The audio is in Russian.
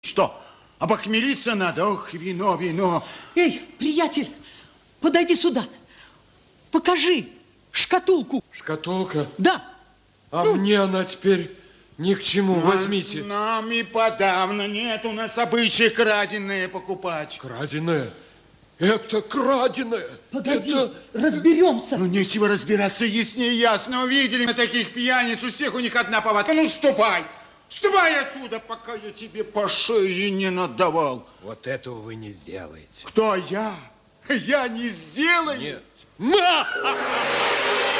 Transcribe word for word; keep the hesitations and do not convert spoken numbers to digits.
Что, обохмелиться надо? Ох, вино, вино. Эй, приятель, подойди сюда. Покажи шкатулку. Шкатулка? Да. А ну, мне она теперь ни к чему. Нам, Возьмите. Нам и подавно нет у нас обычая краденые покупать. Краденое? Это краденое. Погоди, Это... разберемся. Ну, нечего разбираться, яснее ясно. Увидели мы таких пьяниц, у всех у них одна повадка. Ну, ступай, ступай отсюда, пока я тебе по шее не надавал. Вот этого вы не сделаете. Кто я? Я не сделаю? Нет.